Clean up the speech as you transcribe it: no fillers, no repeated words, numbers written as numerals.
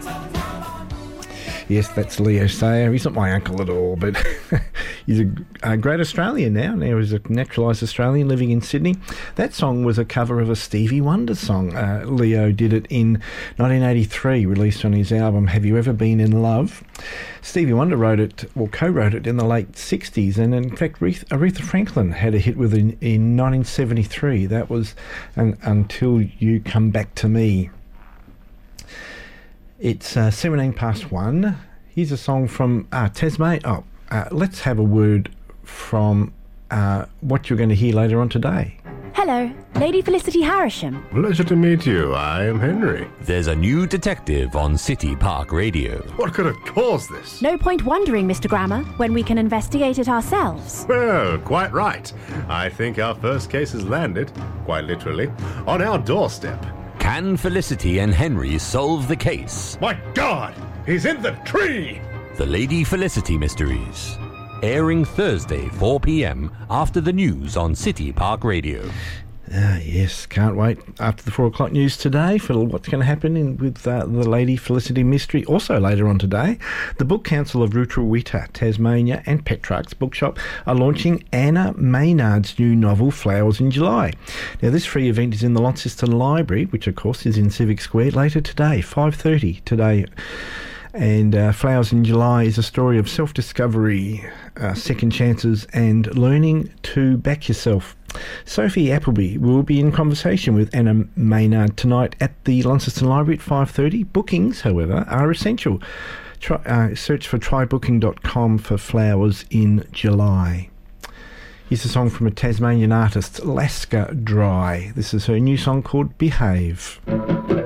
Yes, that's Leo Sayer. He's not my uncle at all, but he's a great Australian now. Now he's a naturalised Australian living in Sydney. That song was a cover of a Stevie Wonder song. Leo did it in 1983, released on his album Have You Ever Been in Love? Stevie Wonder wrote it, or co-wrote it, in the late 60s, and in fact Aretha Franklin had a hit with it in 1973. That was Until You Come Back to Me. It's 17 past 1. Here's a song from Tasmania. Let's have a word from what you're going to hear later on today. Hello, Lady Felicity Harrison. Pleasure to meet you. I am Henry. There's a new detective on City Park Radio. What could have caused this? No point wondering, Mr. Grammer, when we can investigate it ourselves. Well, quite right. I think our first case has landed, quite literally, on our doorstep. Can Felicity and Henry solve the case? My God! He's in the tree! The Lady Felicity Mysteries. Airing Thursday, 4 p.m. after the news on City Park Radio. Yes, can't wait after the 4 o'clock news today for what's going to happen with the Lady Felicity mystery. Also later on today, the Book Council of Rootarewita, Tasmania and Petrarch's Bookshop are launching Anna Maynard's new novel Flowers in July. Now this free event is in the Launceston Library, which of course is in Civic Square, later today, 5:30 today. And Flowers in July is a story of self-discovery, second chances and learning to back yourself. Sophie Appleby will be in conversation with Anna Maynard tonight at the Launceston Library at 5:30. Bookings, however, are essential. Search for trybooking.com for Flowers in July. Here's a song from a Tasmanian artist, Laska Dry. This is her new song called Behave.